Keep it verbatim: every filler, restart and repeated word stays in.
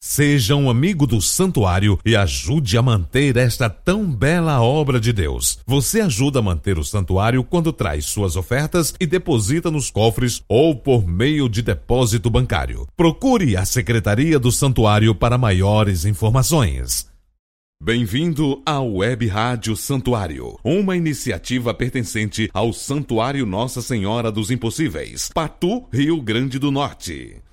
Seja um amigo do santuário e ajude a manter esta tão bela obra de Deus. Você ajuda a manter o santuário quando traz suas ofertas e deposita nos cofres ou por meio de depósito bancário. Procure a Secretaria do Santuário para maiores informações. Bem-vindo ao Web Rádio Santuário, uma iniciativa pertencente ao Santuário Nossa Senhora dos Impossíveis, Patu, Rio Grande do Norte.